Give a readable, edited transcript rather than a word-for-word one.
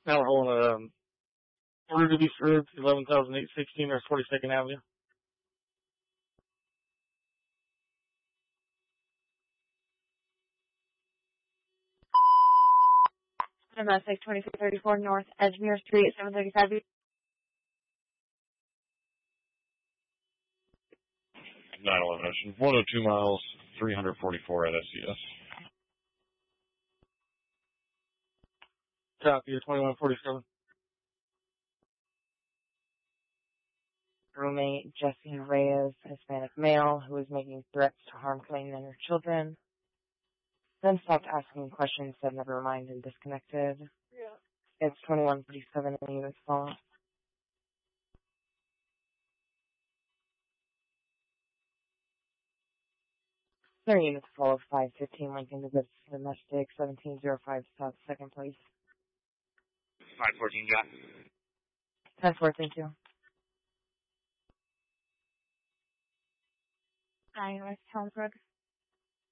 Now we're holding order to be served, 11,816 North 42nd Avenue. Domestic 2334 North Edgemere Street, 735. 911 Ocean, 102 miles, 344 at SCS. Copy, 2147. Roommate Jesse Reyes, Hispanic male, who is making threats to harm Clayton and her children. Then stopped asking questions, said never mind, and disconnected. Yeah. It's 2147 in the unit's follow. Their units follow 515 Lincoln to domestic 1705 South 2nd Place. 514, got. 10-4, thank you. Hi, North Helmsburg.